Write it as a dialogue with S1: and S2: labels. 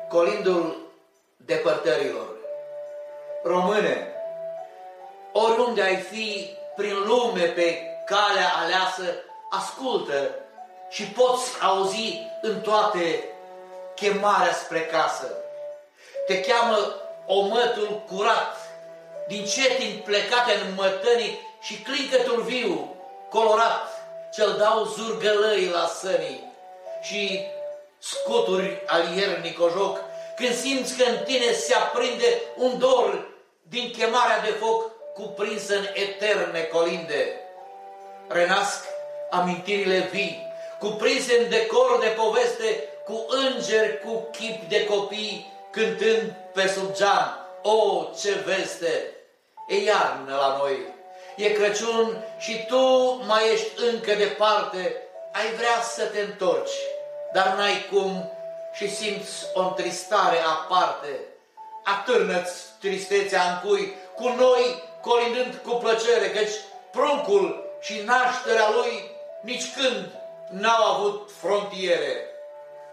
S1: colindul depărtărilor. Române, oriunde ai fi prin lume pe calea aleasă, ascultă și poți auzi în toate chemarea spre casă. Te cheamă omătul curat, din cetin plecate în mătănii și clincătul viu, colorat, ce-l dau zurgălăii la sănii și scuturi al iernii cojoc, când simți că în tine se aprinde un dor din chemarea de foc cuprinsă în eterne colinde. Renasc amintirile vii, cuprinse în decor de poveste, cu îngeri, cu chip de copii, cântând pe sub geam, o, ce veste! E iarnă la noi, e Crăciun și tu mai ești încă departe, ai vrea să te întorci, dar n-ai cum și simți o întristare aparte. Atârnă-ți tristețea în cui, cu noi colindând cu plăcere, căci pruncul și nașterea lui nici când n-au avut frontiere.